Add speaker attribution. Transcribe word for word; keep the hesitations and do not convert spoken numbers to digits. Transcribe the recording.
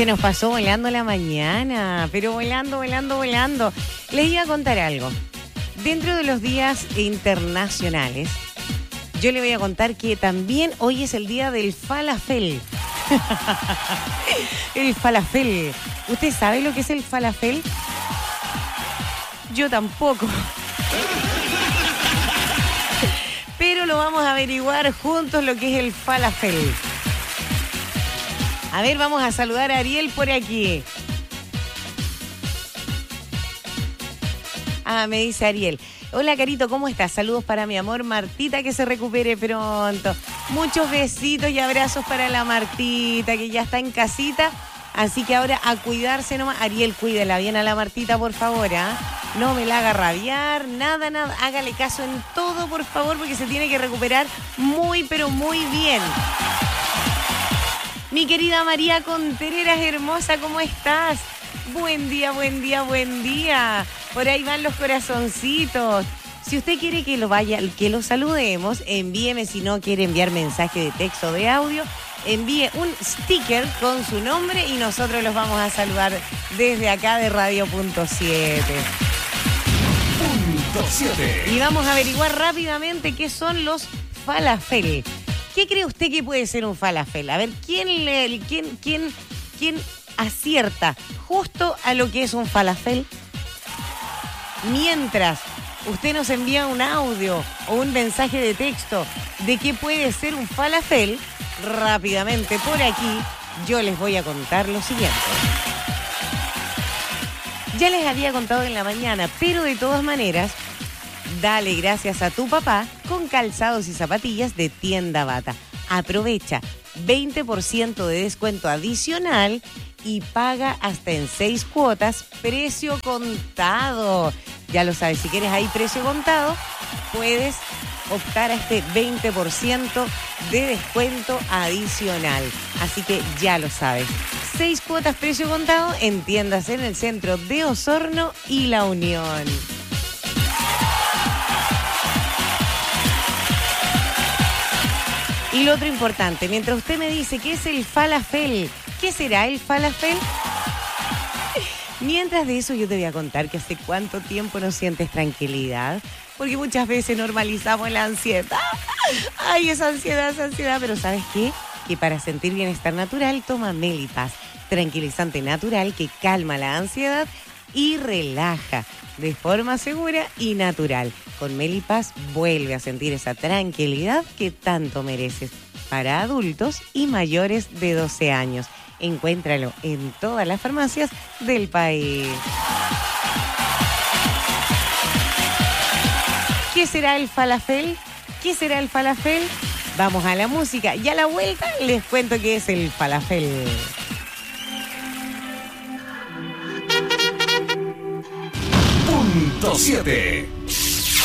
Speaker 1: Se nos pasó volando la mañana, pero volando, volando, volando. Les iba a contar algo. Dentro de los días internacionales, yo le voy a contar que también hoy es el día del falafel. El falafel. ¿Usted sabe lo que es el falafel? Yo tampoco. Pero lo vamos a averiguar juntos lo que es el falafel. A ver, vamos a saludar a Ariel por aquí. Ah, me dice Ariel. Hola, Carito, ¿cómo estás? Saludos para mi amor Martita, que se recupere pronto. Muchos besitos y abrazos para la Martita, que ya está en casita. Así que ahora a cuidarse nomás. Ariel, cuídela bien a la Martita, por favor, ¿eh? No me la haga rabiar, nada, nada. Hágale caso en todo, por favor, porque se tiene que recuperar muy, pero muy bien. Mi querida María Contreras, hermosa, ¿cómo estás? Buen día, buen día, buen día. Por ahí van los corazoncitos. Si usted quiere que lo vaya, que lo saludemos, envíeme. Si no quiere enviar mensaje de texto o de audio, envíe un sticker con su nombre y nosotros los vamos a saludar desde acá de Radio Punto siete.
Speaker 2: Punto siete.
Speaker 1: Y vamos a averiguar rápidamente qué son los falafel. ¿Qué cree usted que puede ser un falafel? A ver, ¿quién le, quién, quién, quién acierta justo a lo que es un falafel? Mientras usted nos envía un audio o un mensaje de texto de qué puede ser un falafel, rápidamente por aquí yo les voy a contar lo siguiente. Ya les había contado en la mañana, pero de todas maneras, dale gracias a tu papá con calzados y zapatillas de Tienda Bata. Aprovecha veinte por ciento de descuento adicional y paga hasta en seis cuotas, precio contado. Ya lo sabes, si quieres ahí precio contado, puedes optar a este veinte por ciento de descuento adicional. Así que ya lo sabes. Seis cuotas precio contado en tiendas en el centro de Osorno y La Unión. Y lo otro importante, mientras usted me dice qué es el falafel, ¿qué será el falafel? Mientras de eso yo te voy a contar que hace cuánto tiempo no sientes tranquilidad, porque muchas veces normalizamos la ansiedad. Ay, esa ansiedad, esa ansiedad, pero ¿sabes qué? Que para sentir bienestar natural toma Melipaz, tranquilizante natural que calma la ansiedad y relaja de forma segura y natural. Con Melipaz vuelve a sentir esa tranquilidad que tanto mereces. Para adultos y mayores de doce años. Encuéntralo en todas las farmacias del país. ¿Qué será el falafel? ¿Qué será el falafel? Vamos a la música y a la vuelta les cuento qué es el falafel.
Speaker 2: Punto siete.